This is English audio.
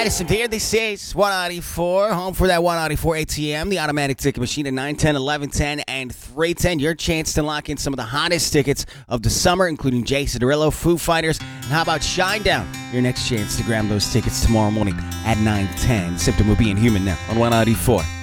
Madison here. This is 194, home for that 194 ATM, the automatic ticket machine at 9, 10, 11, 10, and 310. Your chance to lock in some of the hottest tickets of the summer, including Jason Derulo, Foo Fighters, and how about Shinedown? Your next chance to grab those tickets tomorrow morning at 9, 10. Symptom of being human now on 194.